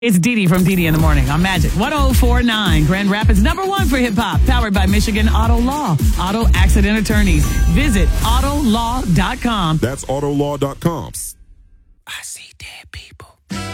It's Dee Dee from Dee Dee in the Morning on Magic 104.9. Grand Rapids #1 for hip hop. Powered by Michigan Auto Law. Auto accident attorneys. Visit autolaw.com. That's autolaw.com. I see dead people.